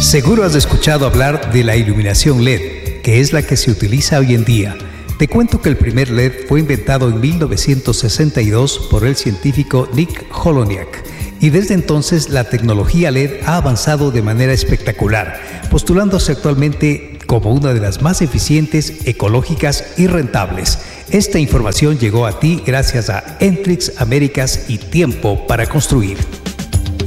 Seguro has escuchado hablar de la iluminación LED, que es la que se utiliza hoy en día. Te cuento que el primer LED fue inventado en 1962 por el científico Nick Holoniak, y desde entonces la tecnología LED ha avanzado de manera espectacular, postulándose actualmente como una de las más eficientes, ecológicas y rentables. Esta información llegó a ti gracias a Entrix Américas y Tiempo para Construir.